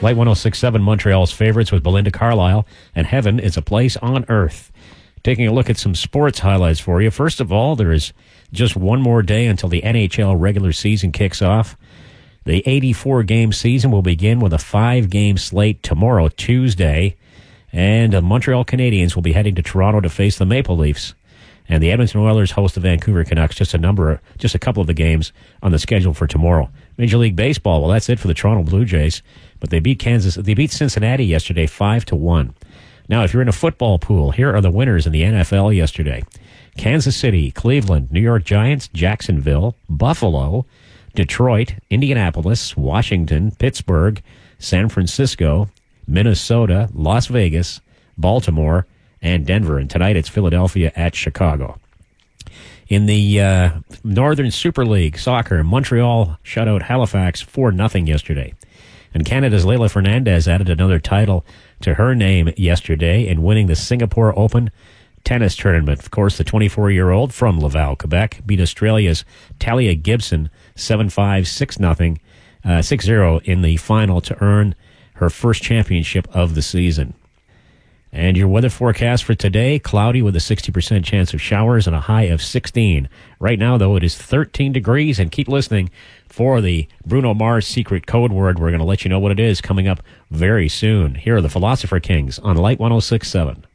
Light 106.7, Montreal's favorites with Belinda Carlisle, and Heaven is a Place on Earth. Taking a look at some sports highlights for you. First of all, there is just one more day until the NHL regular season kicks off. The 84-game season will begin with a 5-game slate tomorrow, Tuesday, and the Montreal Canadiens will be heading to Toronto to face the Maple Leafs. And the Edmonton Oilers host the Vancouver Canucks. Just a couple of the games on the schedule for tomorrow. Major League Baseball, well, that's it for the Toronto Blue Jays. But they beat Cincinnati yesterday 5-1. Now, if you're in a football pool, here are the winners in the NFL yesterday. Kansas City, Cleveland, New York Giants, Jacksonville, Buffalo, Detroit, Indianapolis, Washington, Pittsburgh, San Francisco, Minnesota, Las Vegas, Baltimore, and Denver. And tonight it's Philadelphia at Chicago. In the Northern Super League soccer, Montreal shut out Halifax 4-0 yesterday. And Canada's Leila Fernandez added another title to her name yesterday in winning the Singapore Open tennis tournament. Of course, the 24-year-old from Laval, Quebec, beat Australia's Talia Gibson 7-5, 6-0 in the final to earn her first championship of the season. And your weather forecast for today, cloudy with a 60% chance of showers and a high of 16. Right now, though, it is 13 degrees. And keep listening for the Bruno Mars secret code word. We're going to let you know what it is coming up very soon. Here are the Philosopher Kings on Light 106.7.